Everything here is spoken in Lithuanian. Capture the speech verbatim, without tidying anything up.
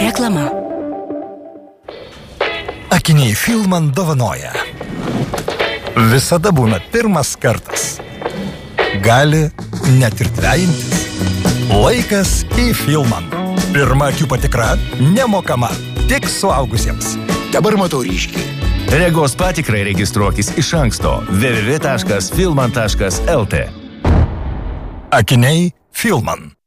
Reklama. Akiniai Filman dovanoja. Visada būna pirmas kartas. Gali net ir dvejintis. Laikas į Filman. Pirma akių patikra nemokama, tik suaugusiems. Dabar matau ryškiai. Regos patikrai registruokis iš anksto w w w taškas filman taškas l t. Akiniai Filman.